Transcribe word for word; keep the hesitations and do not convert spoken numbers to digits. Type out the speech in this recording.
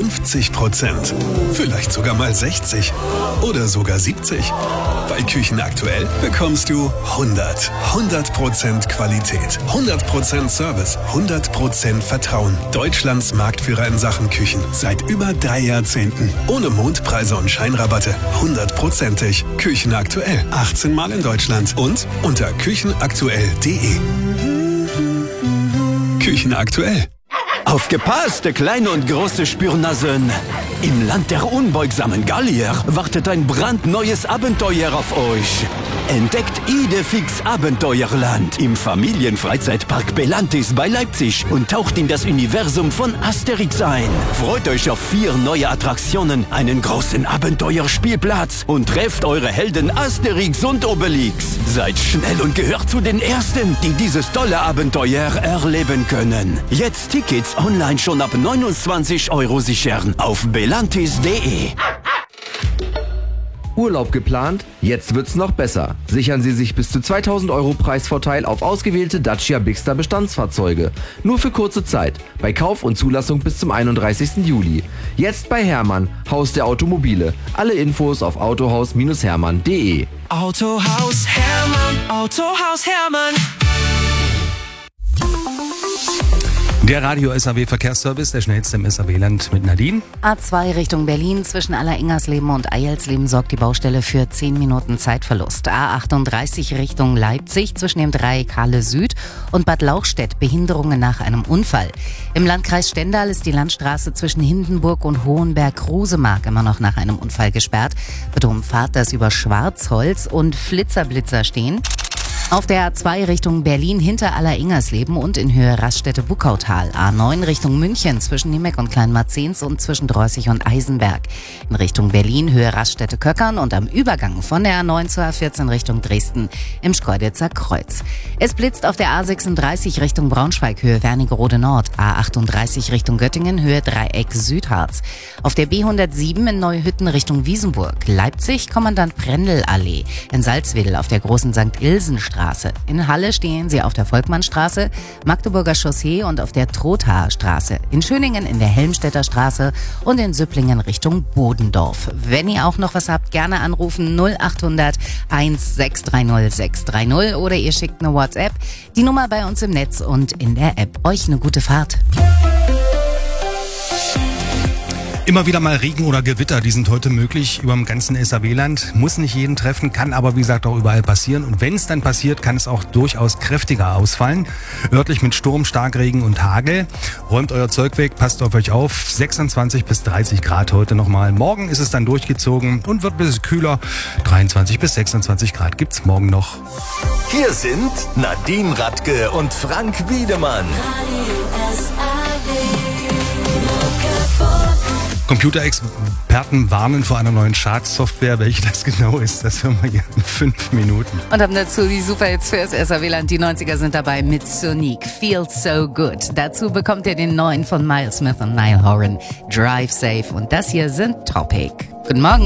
fünfzig Prozent. Vielleicht sogar mal sechzig oder sogar siebzig. Bei Küchenaktuell bekommst du hundert. hundert Prozent Qualität, hundert Prozent Service, hundert Prozent Vertrauen. Deutschlands Marktführer in Sachen Küchen seit über drei Jahrzehnten. Ohne Mondpreise und Scheinrabatte. hundertprozentig. Küchenaktuell. achtzehn Mal in Deutschland und unter küchenaktuell punkt de. Küchenaktuell. Aufgepasst, kleine und große Spürnasen! Im Land der unbeugsamen Gallier wartet ein brandneues Abenteuer auf euch. Entdeckt Idefix Abenteuerland im Familienfreizeitpark Belantis bei Leipzig und taucht in das Universum von Asterix ein. Freut euch auf vier neue Attraktionen, einen großen Abenteuerspielplatz und trefft eure Helden Asterix und Obelix. Seid schnell und gehört zu den Ersten, die dieses tolle Abenteuer erleben können. Jetzt Tickets online schon ab neunundzwanzig Euro sichern auf belantis punkt de. Urlaub geplant? Jetzt wird's noch besser. Sichern Sie sich bis zu zweitausend Euro Preisvorteil auf ausgewählte Dacia Bigster Bestandsfahrzeuge. Nur für kurze Zeit. Bei Kauf und Zulassung bis zum einunddreißigsten Juli. Jetzt bei Hermann, Haus der Automobile. Alle Infos auf autohaus Bindestrich hermann punkt de. Autohaus Hermann, Autohaus Hermann. Der Radio-S A W-Verkehrsservice, der schnellste im S A W-Land mit Nadine. A zwei Richtung Berlin zwischen Alleringers-Leben und Eilsleben sorgt die Baustelle für zehn Minuten Zeitverlust. A achtunddreißig Richtung Leipzig zwischen dem Dreieck Halle Süd und Bad Lauchstädt Behinderungen nach einem Unfall. Im Landkreis Stendal ist die Landstraße zwischen Hindenburg und Hohenberg-Rosemark immer noch nach einem Unfall gesperrt. Bitte umfahrt das über Schwarzholz und Flitzer-Blitzer stehen. Auf der A zwei Richtung Berlin hinter Alleringers-Leben und in Höhe Raststätte-Buckautal. A neun Richtung München zwischen Niemek und Kleinmarzens und zwischen Drossig und Eisenberg. In Richtung Berlin Höhe Raststätte-Köckern und am Übergang von der A neun zur A vierzehn Richtung Dresden im Schkeuditzer Kreuz. Es blitzt auf der A sechsunddreißig Richtung Braunschweig Höhe Wernigerode Nord. A achtunddreißig Richtung Göttingen Höhe Dreieck Südharz. Auf der B hundertsieben in Neuhütten Richtung Wiesenburg. Leipzig Kommandant Brendel-Allee. In Salzwedel auf der großen Sankt Ilsen-Straße. In Halle stehen Sie auf der Volkmannstraße, Magdeburger Chaussee und auf der Trothaer Straße. In Schöningen in der Helmstedter Straße und in Süpplingen Richtung Bodendorf. Wenn ihr auch noch was habt, gerne anrufen null achthundert sechs drei null sechs drei null oder ihr schickt eine WhatsApp. Die Nummer bei uns im Netz und in der App. Euch eine gute Fahrt. Immer wieder mal Regen oder Gewitter, die sind heute möglich über dem ganzen S A W-Land. Muss nicht jeden treffen, kann aber wie gesagt auch überall passieren. Und wenn es dann passiert, kann es auch durchaus kräftiger ausfallen. Örtlich mit Sturm, Starkregen und Hagel. Räumt euer Zeug weg, passt auf euch auf. sechsundzwanzig bis dreißig Grad heute nochmal. Morgen ist es dann durchgezogen und wird ein bisschen kühler. dreiundzwanzig bis sechsundzwanzig Grad gibt's morgen noch. Hier sind Nadine Radke und Frank Wiedemann. Computerexperten warnen vor einer neuen Schadsoftware. Welche das genau ist, das hören wir hier in fünf Minuten. Und haben dazu die Superhits fürs S A W-Land. Die neunziger sind dabei mit Sonic. Feels so good. Dazu bekommt ihr den neuen von Miles Smith und Niall Horan. Drive Safe. Und das hier sind Topic. Guten Morgen.